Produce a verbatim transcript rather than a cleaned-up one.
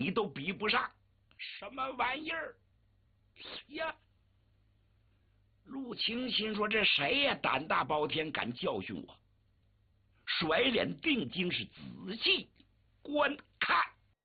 你都比不上，什么玩意儿呀？陆青心说：“这谁呀？胆大包天，敢教训我？”甩脸定睛是仔细观